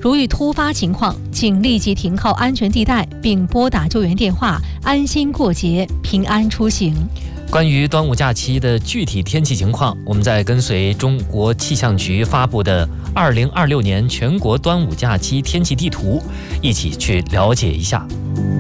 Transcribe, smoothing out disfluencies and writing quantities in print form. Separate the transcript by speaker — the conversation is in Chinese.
Speaker 1: 如遇突发情况，请立即停靠安全地带，并拨打救援电话，安心过节，平安出行。
Speaker 2: 关于端午假期的具体天气情况，我们在跟随中国气象局发布的2026年全国端午假期天气地图，一起去了解一下。